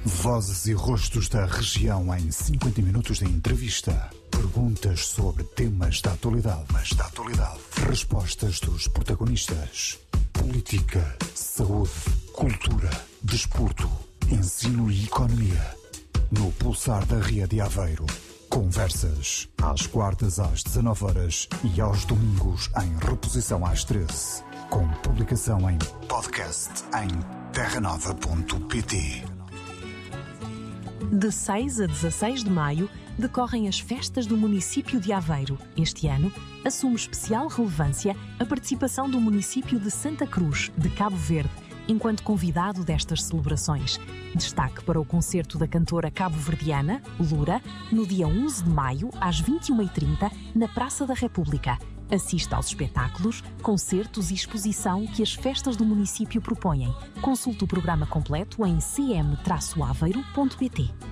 Vozes e rostos da região em 50 minutos de entrevista. Perguntas sobre temas da atualidade. Respostas dos protagonistas. Política, saúde, cultura, desporto, ensino e economia. No Pulsar da Ria de Aveiro. Conversas às quartas às 19 horas e aos domingos em reposição às 13. Com publicação em podcast em terranova.pt. De 6 a 16 de maio decorrem as festas do município de Aveiro. Este ano assume especial relevância a participação do município de Santa Cruz, de Cabo Verde, enquanto convidado destas celebrações. Destaque para o concerto da cantora cabo-verdiana, Lura, no dia 11 de maio, às 21h30, na Praça da República. Assista aos espetáculos, concertos e exposição que as festas do município propõem. Consulte o programa completo em cm-aveiro.pt.